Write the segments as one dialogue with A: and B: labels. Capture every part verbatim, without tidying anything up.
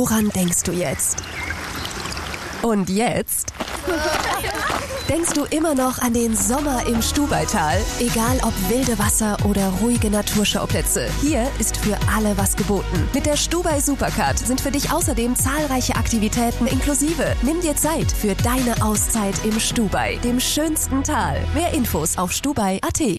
A: Woran denkst du jetzt? Und jetzt? Denkst du immer noch an den Sommer im Stubaital? Egal ob wilde Wasser oder ruhige Naturschauplätze, hier ist für alle was geboten. Mit der Stubai Supercard sind für dich außerdem zahlreiche Aktivitäten inklusive. Nimm dir Zeit für deine Auszeit im Stubai, dem schönsten Tal. Mehr Infos auf stubai punkt at.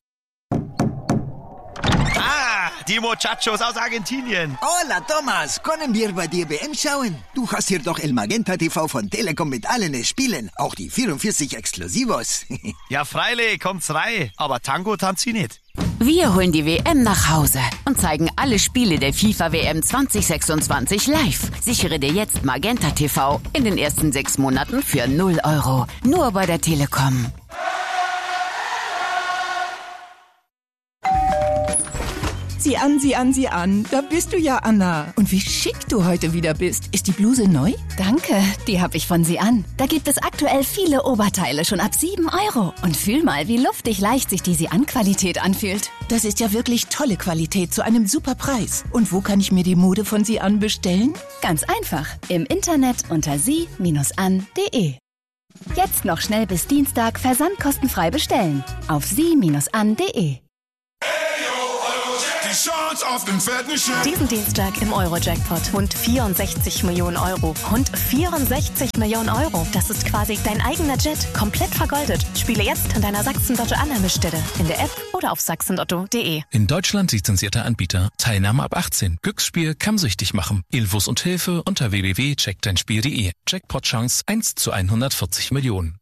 B: Die Muchachos aus Argentinien.
C: Hola, Thomas. Können wir bei dir W M schauen? Du hast hier doch El Magenta T V von Telekom mit allen Spielen. Auch die vierundvierzig Exklusivos.
B: Ja, freilich, kommt's rein. Aber Tango tanzt sie nicht.
D: Wir holen die W M nach Hause und zeigen alle Spiele der FIFA W M zwanzig sechsundzwanzig live. Sichere dir jetzt Magenta T V in den ersten sechs Monaten für null Euro. Nur bei der Telekom.
E: Sieh an, sieh an, sieh an. Da bist du ja, Anna. Und wie schick du heute wieder bist. Ist die Bluse neu?
F: Danke, die habe ich von Sie an. Da gibt es aktuell viele Oberteile schon ab sieben Euro. Und fühl mal, wie luftig leicht sich die Sie an Qualität anfühlt.
E: Das ist ja wirklich tolle Qualität zu einem super Preis. Und wo kann ich mir die Mode von Sie an bestellen?
F: Ganz einfach. Im Internet unter sie an punkt de. Jetzt noch schnell bis Dienstag versandkostenfrei bestellen. Auf sie an punkt de.
G: Diesen Dienstag im Euro-Jackpot. Rund vierundsechzig Millionen Euro. Rund vierundsechzig Millionen Euro. Das ist quasi dein eigener Jet. Komplett vergoldet. Spiele jetzt an deiner Sachsen-Lotto-Annahmestelle. In der App oder auf sachsen lotto punkt de.
H: In Deutschland lizenzierter Anbieter. Teilnahme ab achtzehn. Glücksspiel kann süchtig machen. Infos und Hilfe unter w w w punkt check dein spiel punkt de. Jackpot-Chance eins zu hundertvierzig Millionen.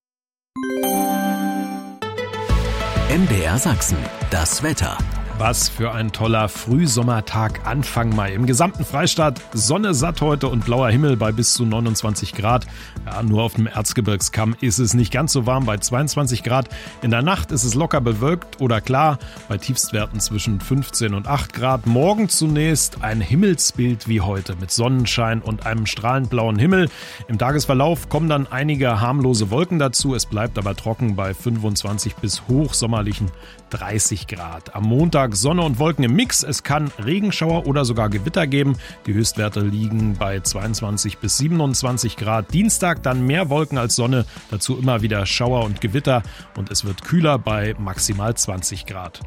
I: M D R Sachsen. Das Wetter.
J: Was für ein toller Frühsommertag Anfang Mai. Im gesamten Freistaat Sonne satt heute und blauer Himmel bei bis zu neunundzwanzig Grad. Ja, nur auf dem Erzgebirgskamm ist es nicht ganz so warm bei zweiundzwanzig Grad. In der Nacht ist es locker bewölkt oder klar bei Tiefstwerten zwischen fünfzehn und acht Grad. Morgen zunächst ein Himmelsbild wie heute mit Sonnenschein und einem strahlend blauen Himmel. Im Tagesverlauf kommen dann einige harmlose Wolken dazu. Es bleibt aber trocken bei fünfundzwanzig bis hochsommerlichen dreißig Grad. Am Montag Sonne und Wolken im Mix. Es kann Regenschauer oder sogar Gewitter geben. Die Höchstwerte liegen bei zweiundzwanzig bis siebenundzwanzig Grad. Dienstag dann mehr Wolken als Sonne. Dazu immer wieder Schauer und Gewitter. Und es wird kühler bei maximal zwanzig Grad.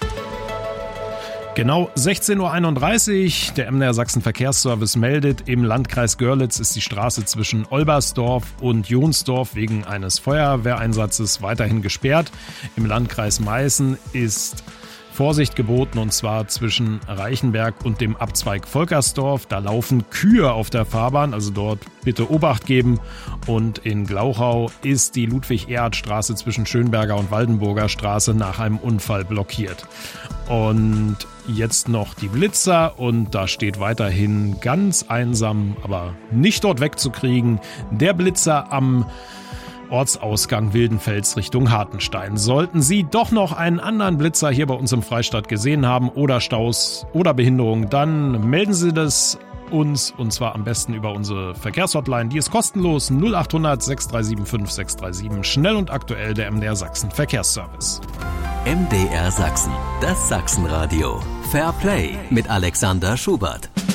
J: Genau sechzehn Uhr einunddreißig, der M D R Sachsen Verkehrsservice meldet, im Landkreis Görlitz ist die Straße zwischen Olbersdorf und Jonsdorf wegen eines Feuerwehreinsatzes weiterhin gesperrt. Im Landkreis Meißen ist Vorsicht geboten und zwar zwischen Reichenberg und dem Abzweig Volkersdorf. Da laufen Kühe auf der Fahrbahn, also dort bitte Obacht geben. Und in Glauchau ist die Ludwig-Erhard-Straße zwischen Schönberger und Waldenburger Straße nach einem Unfall blockiert. Und jetzt noch die Blitzer und da steht weiterhin ganz einsam, aber nicht dort wegzukriegen, der Blitzer am Ortsausgang Wildenfels Richtung Hartenstein. Sollten Sie doch noch einen anderen Blitzer hier bei uns im Freistaat gesehen haben oder Staus oder Behinderung, dann melden Sie das uns und zwar am besten über unsere Verkehrshotline. Die ist kostenlos null acht hundert sechs drei sieben fünf sechs drei sieben. Schnell und aktuell der M D R Sachsen Verkehrsservice.
I: M D R Sachsen, das Sachsenradio. Fair Play mit Alexander Schubert.